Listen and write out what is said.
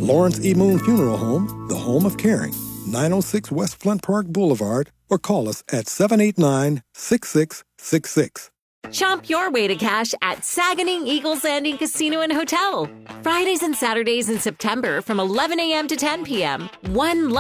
Lawrence E. Moon Funeral Home, the home of caring. 906 West Flint Park Boulevard, or call us at 789-6666. Chomp your way to cash at Saganing Eagles Landing Casino and Hotel. Fridays and Saturdays in September from 11 a.m. to 10 p.m. One